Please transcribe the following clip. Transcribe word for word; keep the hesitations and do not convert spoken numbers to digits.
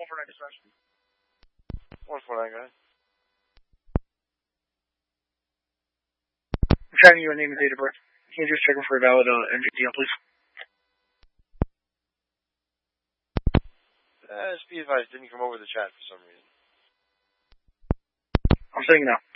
one four nine dispatch. one four nine, go ahead. I'm tracking your name and date of birth. Can you just check for a valid uh, N J D L, please? Uh, just be advised, didn't come over the chat for some reason. I'm saying now.